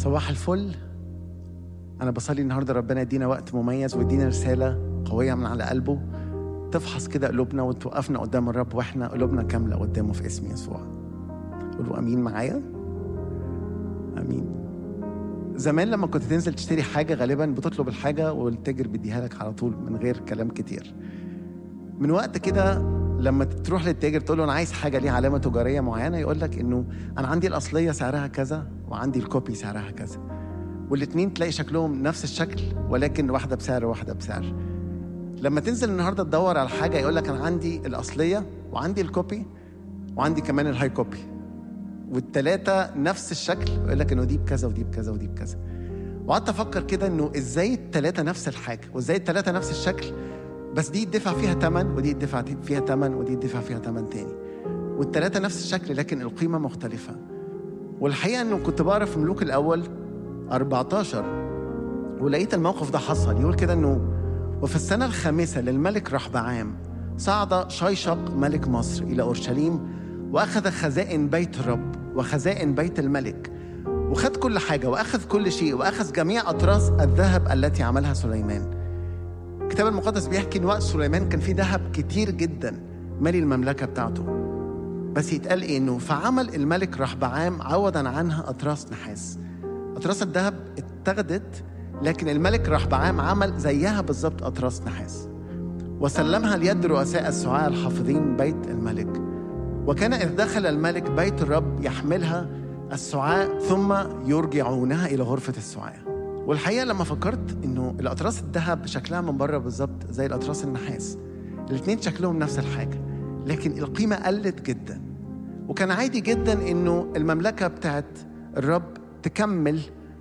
صباح الفل. أنا بصلي النهاردة ربنا يدينا وقت مميز ويدينا رسالة قوية من على قلبه تفحص كده قلوبنا وتوقفنا قدام الرب وإحنا قلوبنا كاملة قدامه في اسم يسوع. قولوا أمين معايا. أمين. زمان لما كنت تنزل تشتري حاجة غالبا بتطلب الحاجة والتاجر بيديها لك على طول من غير كلام كتير. من وقت كده لما تروح للتاجر تقول له أنا عايز حاجة ليها علامة تجارية معينة، يقول لك إنه أنا عندي الأصلية سعرها كذا وعندي الكوبي سعرها كذا، والاتنين تلاقي شكلهم نفس الشكل ولكن واحدة بسعر وواحدة بسعر. لما تنزل النهاردة تدور على حاجة يقول لك أنا عندي الأصلية وعندي الكوبي وعندي كمان الهاي كوبي، والتلاتة نفس الشكل ويقول لك إنه دي بكذا ودي بكذا ودي بكذا. وقعدت أفكر كده إنه إزاي التلاتة نفس الحاجة وإزاي التلاتة نفس الشكل، بس دي يدفع فيها تمن ودي يدفع فيها تمن ودي يدفع فيها تمن تاني، والتلاتة نفس الشكل لكن القيمة مختلفة. والحقيقة إنه كنت بقرأ في ملوك الأول 14 ولقيت الموقف ده حصل. يقول كده إنه وفي السنة الخامسة للملك رحبعام صعد شيشق ملك مصر إلى أورشليم وأخذ خزائن بيت الرب وخزائن بيت الملك، وخد كل حاجة وأخذ كل شيء وأخذ جميع أطراس الذهب التي عملها سليمان. الكتاب المقدس بيحكي إن وقت سليمان كان فيه ذهب كتير جدا مالي المملكة بتاعته، بس يتقال إيه إنه فعمل الملك رحبعام عوضا عنها أطراس نحاس. أطراس الذهب اتخذت لكن الملك رحبعام عمل زيها بالضبط أطراس نحاس وسلمها ليد رؤساء السعاة الحافظين بيت الملك. وكان إذ دخل الملك بيت الرب يحملها السعاة ثم يرجعونها إلى غرفة السعاة. والحقيقة لما فكرت إنه الأطراس الذهب شكلها من بره بالضبط زي الأطراس النحاس، الاتنين شكلهم نفس الحاجة لكن القيمة قلت جدا. وكان عادي جدا إنه المملكة بتاعت الرب تكمل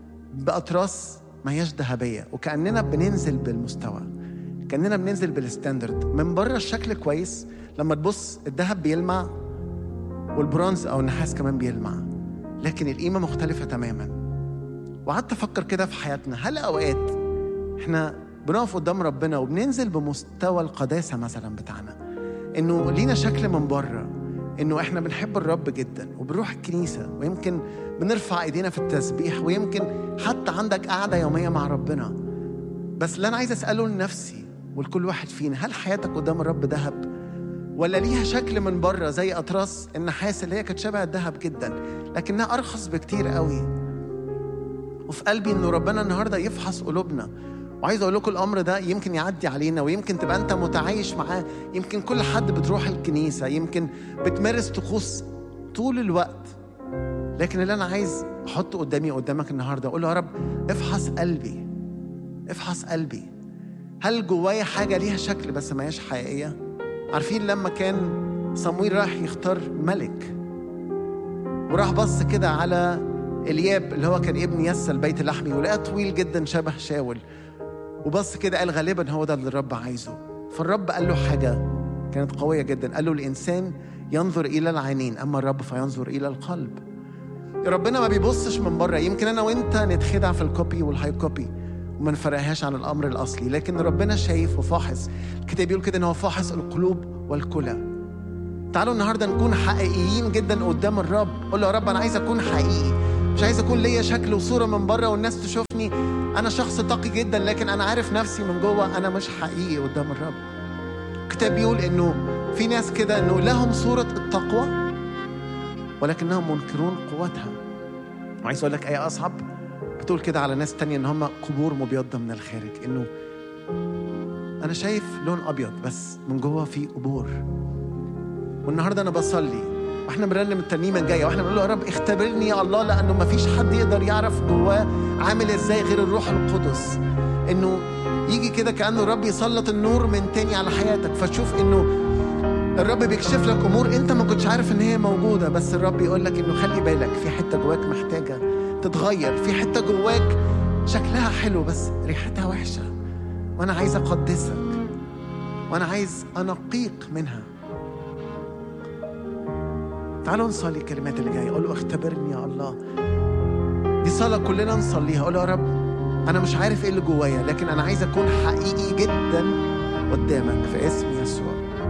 بأطراس ما هياش ذهبية، وكأننا بننزل بالمستوى، كأننا بننزل بالستاندرد. من بره الشكل كويس، لما تبص الذهب بيلمع والبرونز أو النحاس كمان بيلمع، لكن القيمة مختلفة تماما. وقعدت أفكر كده في حياتنا، هل أوقات إحنا بنقف قدام ربنا وبننزل بمستوى القداسة مثلا بتاعنا، إنه لينا شكل من بره إنه إحنا بنحب الرب جدا وبنروح الكنيسة ويمكن بنرفع إيدينا في التسبيح ويمكن حتى عندك قعدة يومية مع ربنا، بس اللي أنا عايز أسأله لنفسي ولكل واحد فينا، هل حياتك قدام الرب ذهب ولا ليها شكل من بره زي أطراس النحاس اللي هي كانت شبه الذهب جدا لكنها أرخص بكتير قوي؟ وفي قلبي إنه ربنا النهاردة يفحص قلوبنا، وعايز أقول لكم الأمر ده يمكن يعدي علينا ويمكن تبقى أنت متعايش معاه، يمكن كل حد بتروح الكنيسة، يمكن بتمارس طقوس طول الوقت، لكن اللي أنا عايز أحطه قدامك النهاردة أقول له يا رب افحص قلبي، افحص قلبي. هل جوايا حاجة ليها شكل بس ما هياش حقيقية؟ عارفين لما كان صمويل راح يختار ملك وراح بص كده على الياب اللي هو كان ابن يسى البيت اللحمي ولقاه طويل جدا شبه شاول، وبص كده قال غالبا هو ده اللي الرب عايزه. فالرب قال له حاجة كانت قوية جدا، قال له الإنسان ينظر إلى العينين أما الرب فينظر إلى القلب. ربنا ما بيبصش من بره. يمكن أنا وإنت نتخدع في الكوبي والهاي كوبي وما نفرقهاش عن الأمر الأصلي، لكن ربنا شايف وفاحص. الكتاب يقول كده إنه هو فاحص القلوب والكلى. تعالوا النهاردة نكون حقيقيين جدا قدام الرب. قول له يا رب أنا عايز أكون حقيقي، مش عايز أكون ليا شكل وصورة من بره والناس تشوفني أنا شخص تقي جدا لكن أنا عارف نفسي من جوه أنا مش حقيقي قدام الرب. الكتاب بيقول إنه في ناس كده إنه لهم صورة التقوى ولكنهم منكرون قوتها. وعايز أقول لك آية أصعب بتقول كده على ناس تانية إن هم قبور مبيضة من الخارج، إنه أنا شايف لون أبيض بس من جوه في قبور. والنهاردة أنا بصلي واحنا بنرنم الترنيمة الجاية واحنا بنقول له يا رب اختبرني يا الله، لأنه مفيش حد يقدر يعرف جواه عامل ازاي غير الروح القدس. إنه يجي كده كأنه الرب يسلط النور من تاني على حياتك فتشوف إنه الرب بيكشف لك أمور أنت ما كنتش عارف إن هي موجودة، بس الرب يقول لك إنه خلي بالك في حتة جواك محتاجة تتغير، في حتة جواك شكلها حلو بس ريحتها وحشة، وأنا عايز أقدسك وأنا عايز أنقيك منها. تعالوا نصلي الكلمات اللي جاية. قول له اختبرني يا الله. دي صلاة كلنا نصليها. قول له يا رب أنا مش عارف إيه اللي جوايا لكن أنا عايز أكون حقيقي جدا قدامك في اسم يسوع.